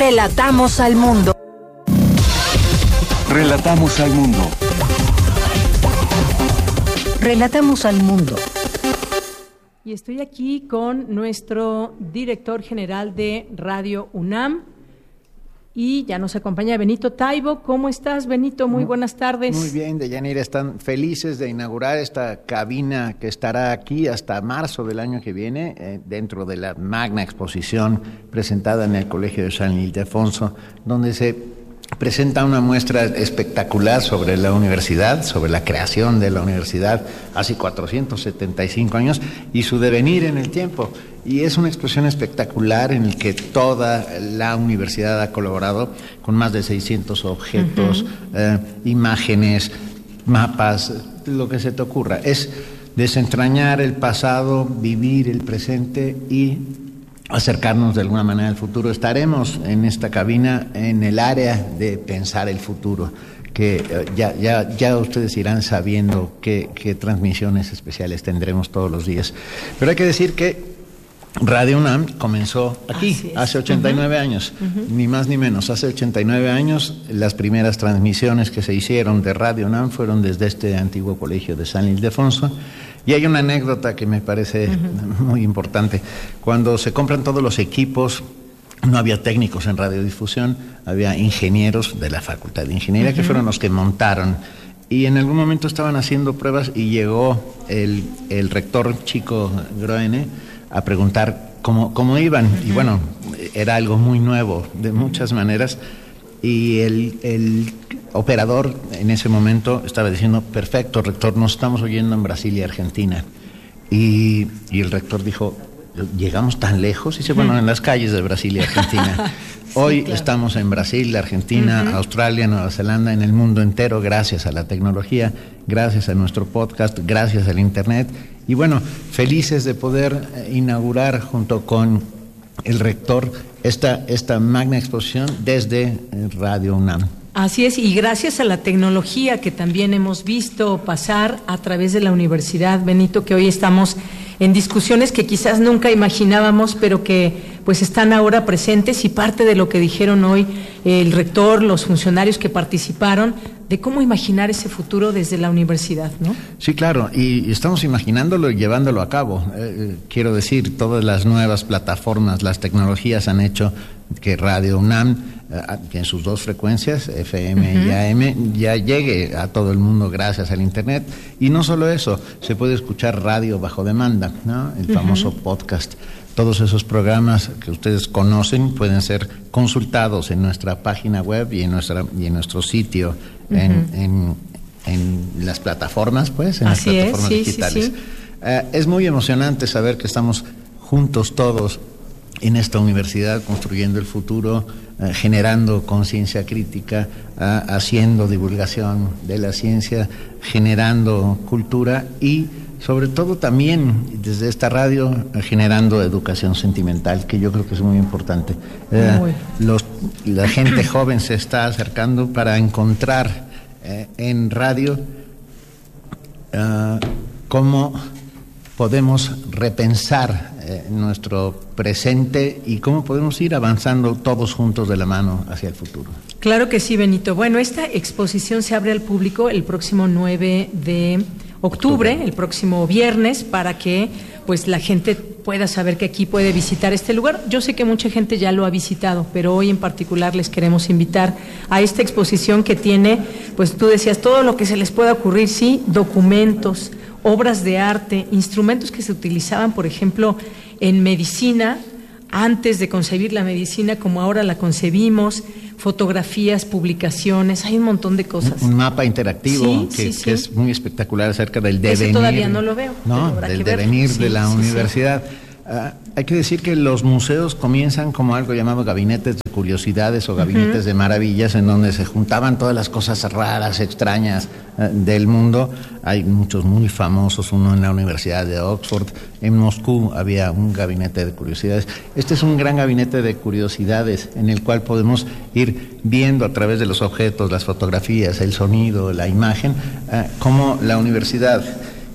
Relatamos al mundo. Relatamos al mundo. Relatamos al mundo. Y estoy aquí con nuestro director general de Radio UNAM y ya nos acompaña Benito Taibo. ¿Cómo estás, Benito? Muy buenas tardes. Muy bien, Deyanira. Están felices de inaugurar esta cabina que estará aquí hasta marzo del año que viene, dentro de la magna exposición presentada en el Colegio de San Ildefonso, donde se presenta una muestra espectacular sobre la universidad, sobre la creación de la universidad hace 475 años y su devenir en el tiempo. Y es una exposición espectacular en la que toda la universidad ha colaborado con más de 600 objetos, imágenes, mapas, lo que se te ocurra. Es desentrañar el pasado, vivir el presente y acercarnos de alguna manera al futuro. Estaremos en esta cabina en el área de pensar el futuro, que ya ustedes irán sabiendo qué transmisiones especiales tendremos todos los días. Pero hay que decir que Radio UNAM comenzó aquí, hace 89 años, ni más ni menos. Hace 89 años las primeras transmisiones que se hicieron de Radio UNAM fueron desde este antiguo colegio de San Ildefonso. Y hay una anécdota que me parece muy importante. Cuando se compran todos los equipos, no había técnicos en radiodifusión, había ingenieros de la Facultad de Ingeniería que fueron los que montaron. Y en algún momento estaban haciendo pruebas y llegó el rector Chico Groene a preguntar cómo iban. Y bueno, era algo muy nuevo de muchas maneras. Y el operador en ese momento estaba diciendo: perfecto, rector, nos estamos oyendo en Brasil y Argentina. Y el rector dijo: ¿llegamos tan lejos? Y dice: bueno, en las calles de Brasil y Argentina. Hoy estamos en Brasil, Argentina, Australia, Nueva Zelanda, en el mundo entero, gracias a la tecnología, gracias a nuestro podcast, gracias al Internet. Y bueno, felices de poder inaugurar junto con el rector esta magna exposición desde Radio UNAM. Así es, y gracias a la tecnología que también hemos visto pasar a través de la universidad, Benito, que hoy estamos en discusiones que quizás nunca imaginábamos, pero que pues están ahora presentes, y parte de lo que dijeron hoy el rector, los funcionarios que participaron, de cómo imaginar ese futuro desde la universidad, ¿no? Sí, claro, y estamos imaginándolo y llevándolo a cabo. Quiero decir, todas las nuevas plataformas, las tecnologías han hecho que Radio UNAM, en sus dos frecuencias, FM y AM, ya llegue a todo el mundo gracias al Internet. Y no solo eso, se puede escuchar radio bajo demanda, ¿no? El famoso podcast. Todos esos programas que ustedes conocen pueden ser consultados en nuestra página web y en nuestro sitio, en las plataformas, pues, en las plataformas digitales. Sí. Es muy emocionante saber que estamos juntos todos en esta universidad construyendo el futuro, generando conciencia crítica, haciendo divulgación de la ciencia, generando cultura y sobre todo también desde esta radio generando educación sentimental, que yo creo que es muy importante. La gente joven se está acercando para encontrar en radio cómo podemos repensar nuestro presente y cómo podemos ir avanzando todos juntos de la mano hacia el futuro. Claro que sí, Benito. Bueno, esta exposición se abre al público el próximo 9 de octubre, el próximo viernes, para que pues la gente pueda saber que aquí puede visitar este lugar. Yo sé que mucha gente ya lo ha visitado, pero hoy en particular les queremos invitar a esta exposición que tiene, pues tú decías, todo lo que se les pueda ocurrir, sí, documentos, obras de arte, instrumentos que se utilizaban, por ejemplo, en medicina, antes de concebir la medicina como ahora la concebimos, fotografías, publicaciones, hay un montón de cosas. Un mapa interactivo que es muy espectacular acerca del devenir. Ese todavía no lo veo. No, del devenir de la universidad. Hay que decir que los museos comienzan como algo llamado gabinetes de curiosidades o gabinetes de maravillas, en donde se juntaban todas las cosas raras, extrañas del mundo. Hay muchos muy famosos, uno en la Universidad de Oxford, en Moscú había un gabinete de curiosidades. Este es un gran gabinete de curiosidades en el cual podemos ir viendo a través de los objetos, las fotografías, el sonido, la imagen, cómo la universidad,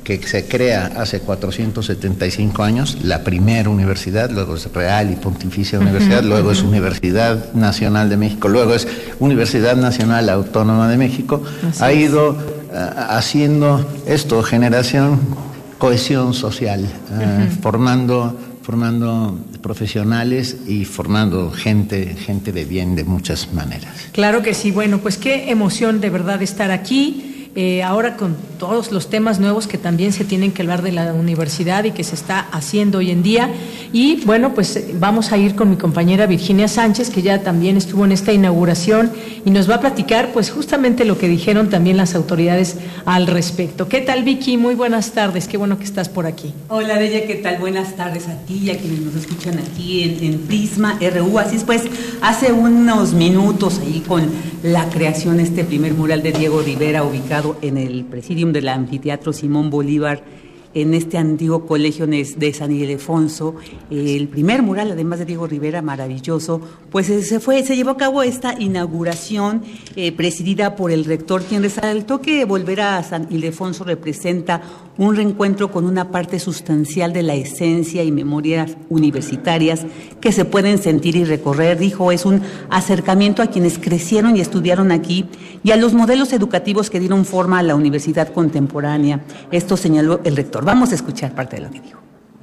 que se crea hace 475 años, la primera universidad, luego es Real y Pontificia Universidad, luego es Universidad Nacional de México, luego es Universidad Nacional Autónoma de México, ha ido haciendo esto, generación, cohesión social, formando profesionales y formando gente de bien de muchas maneras. Claro que sí, bueno, pues qué emoción de verdad estar aquí. Ahora con todos los temas nuevos que también se tienen que hablar de la universidad y que se está haciendo hoy en día. Y bueno, pues vamos a ir con mi compañera Virginia Sánchez, que ya también estuvo en esta inauguración y nos va a platicar pues justamente lo que dijeron también las autoridades al respecto. ¿Qué tal, Vicky? Muy buenas tardes, qué bueno que estás por aquí. Hola, Bella, ¿qué tal? Buenas tardes a ti y a quienes nos escuchan aquí en Prisma RU. Así es, pues, hace unos minutos ahí con la creación de este primer mural de Diego Rivera, ubicado en el presidium del Anfiteatro Simón Bolívar, en este antiguo colegio de San Ildefonso, el primer mural, además de Diego Rivera, maravilloso, pues se llevó a cabo esta inauguración presidida por el rector, quien resaltó que volver a San Ildefonso representa un reencuentro con una parte sustancial de la esencia y memorias universitarias que se pueden sentir y recorrer. Dijo, es un acercamiento a quienes crecieron y estudiaron aquí y a los modelos educativos que dieron forma a la universidad contemporánea. Esto señaló el rector. Vamos a escuchar parte de lo que dijo.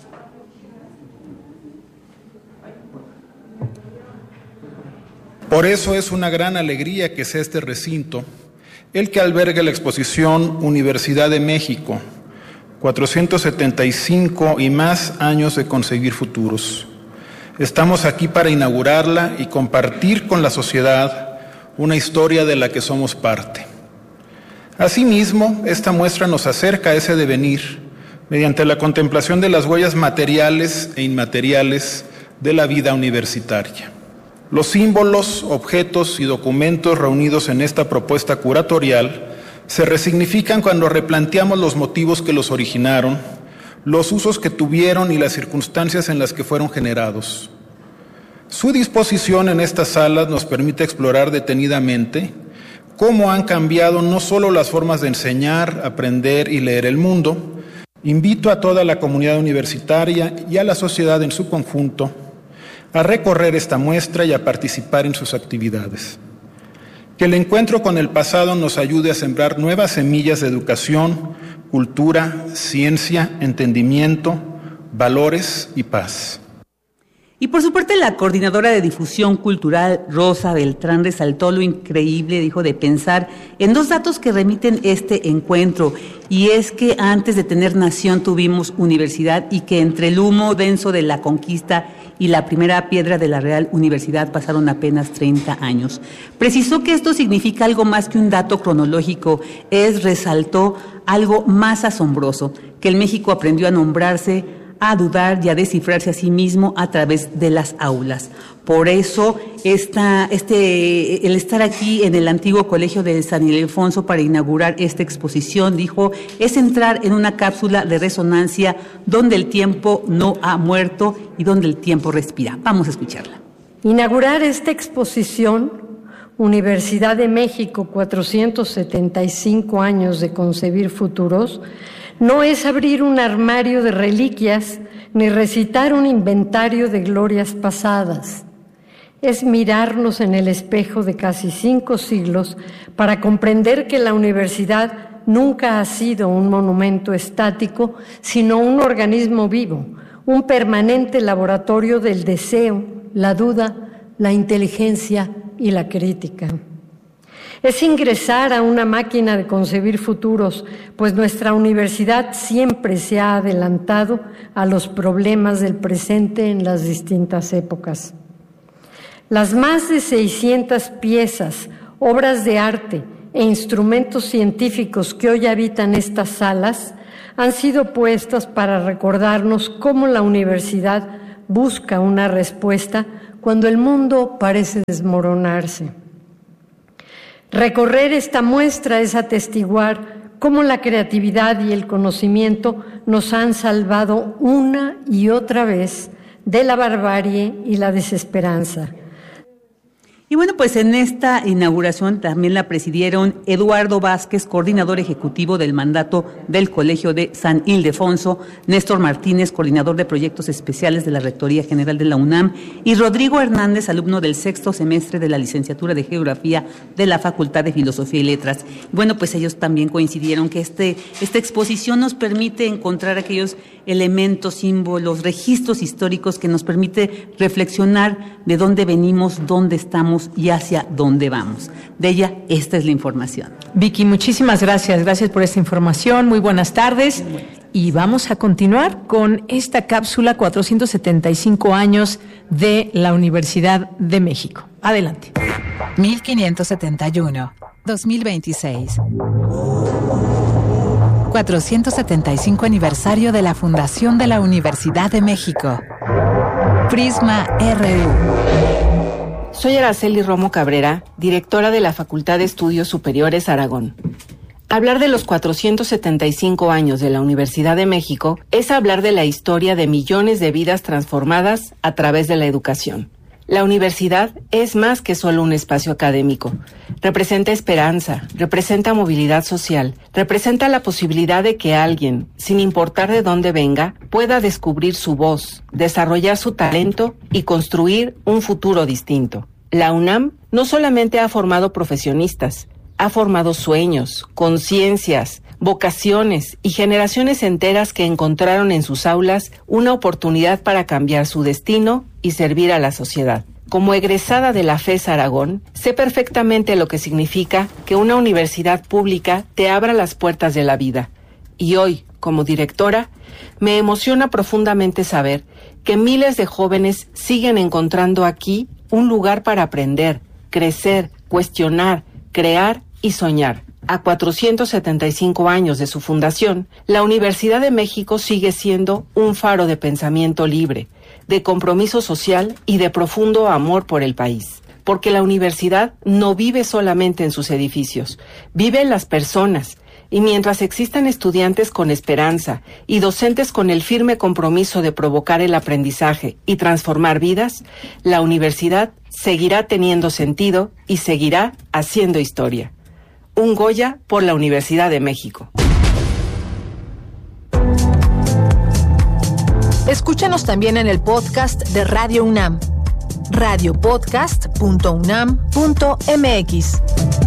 Por eso es una gran alegría que sea este recinto el que albergue la exposición Universidad de México, 475 y más años de concebir futuros. Estamos aquí para inaugurarla y compartir con la sociedad una historia de la que somos parte. Asimismo, esta muestra nos acerca a ese devenir mediante la contemplación de las huellas materiales e inmateriales de la vida universitaria. Los símbolos, objetos y documentos reunidos en esta propuesta curatorial se resignifican cuando replanteamos los motivos que los originaron, los usos que tuvieron y las circunstancias en las que fueron generados. Su disposición en estas salas nos permite explorar detenidamente cómo han cambiado no solo las formas de enseñar, aprender y leer el mundo. Invito a toda la comunidad universitaria y a la sociedad en su conjunto a recorrer esta muestra y a participar en sus actividades. Que el encuentro con el pasado nos ayude a sembrar nuevas semillas de educación, cultura, ciencia, entendimiento, valores y paz. Y por su parte, la coordinadora de difusión cultural, Rosa Beltrán, resaltó lo increíble, dijo, de pensar en dos datos que remiten este encuentro, y es que antes de tener nación tuvimos universidad y que entre el humo denso de la conquista y la primera piedra de la Real Universidad pasaron apenas 30 años. Precisó que esto significa algo más que un dato cronológico, resaltó algo más asombroso, que el México aprendió a nombrarse, a dudar y a descifrarse a sí mismo a través de las aulas. Por eso el estar aquí en el antiguo colegio de San Ildefonso para inaugurar esta exposición, dijo, es entrar en una cápsula de resonancia donde el tiempo no ha muerto y donde el tiempo respira. Vamos a escucharla. Inaugurar esta exposición, Universidad de México, 475 años de concebir futuros, no es abrir un armario de reliquias ni recitar un inventario de glorias pasadas. Es mirarnos en el espejo de casi 5 siglos para comprender que la universidad nunca ha sido un monumento estático, sino un organismo vivo, un permanente laboratorio del deseo, la duda, la inteligencia y la crítica. Es ingresar a una máquina de concebir futuros, pues nuestra universidad siempre se ha adelantado a los problemas del presente en las distintas épocas. Las más de 600 piezas, obras de arte e instrumentos científicos que hoy habitan estas salas han sido puestas para recordarnos cómo la universidad busca una respuesta cuando el mundo parece desmoronarse. Recorrer esta muestra es atestiguar cómo la creatividad y el conocimiento nos han salvado una y otra vez de la barbarie y la desesperanza. Y bueno, pues en esta inauguración también la presidieron Eduardo Vázquez, coordinador ejecutivo del mandato del Colegio de San Ildefonso, Néstor Martínez, coordinador de proyectos especiales de la Rectoría General de la UNAM, y Rodrigo Hernández, alumno del 6º semestre de la licenciatura de Geografía de la Facultad de Filosofía y Letras. Bueno, pues ellos también coincidieron que esta exposición nos permite encontrar aquellos elementos, símbolos, registros históricos que nos permite reflexionar de dónde venimos, dónde estamos y hacia dónde vamos. De ella, esta es la información. Vicky, muchísimas gracias. Gracias por esta información. Muy buenas tardes. Y vamos a continuar con esta cápsula 475 años de la Universidad de México. Adelante. 1571-2026. 475 aniversario de la fundación de la Universidad de México. Prisma RU. Soy Araceli Romo Cabrera, directora de la Facultad de Estudios Superiores Aragón. Hablar de los 475 años de la Universidad de México es hablar de la historia de millones de vidas transformadas a través de la educación. La universidad es más que solo un espacio académico. Representa esperanza, representa movilidad social, representa la posibilidad de que alguien, sin importar de dónde venga, pueda descubrir su voz, desarrollar su talento y construir un futuro distinto. La UNAM no solamente ha formado profesionistas, ha formado sueños, conciencias, vocaciones y generaciones enteras que encontraron en sus aulas una oportunidad para cambiar su destino y servir a la sociedad. Como egresada de la FES Aragón, sé perfectamente lo que significa que una universidad pública te abra las puertas de la vida. Y hoy, como directora, me emociona profundamente saber que miles de jóvenes siguen encontrando aquí un lugar para aprender, crecer, cuestionar, crear y soñar. A 475 años de su fundación, la Universidad de México sigue siendo un faro de pensamiento libre, de compromiso social y de profundo amor por el país. Porque la universidad no vive solamente en sus edificios, vive en las personas. Y mientras existan estudiantes con esperanza y docentes con el firme compromiso de provocar el aprendizaje y transformar vidas, la universidad seguirá teniendo sentido y seguirá haciendo historia. Un Goya por la Universidad de México. Escúchanos también en el podcast de Radio UNAM, radiopodcast.unam.mx.